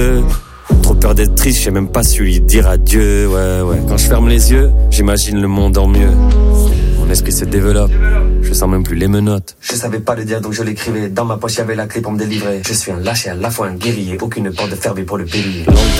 Trop peur d'être triste, j'ai même pas su lui dire adieu. Ouais. Quand je ferme les yeux, j'imagine le monde en mieux. Mon esprit se développe, je sens même plus les menottes. Je savais pas le dire donc je l'écrivais. Dans ma poche y'avait la clé pour me délivrer. Je suis un lâche et à la fois un guerrier. Aucune porte fermée pour le pilier. Langue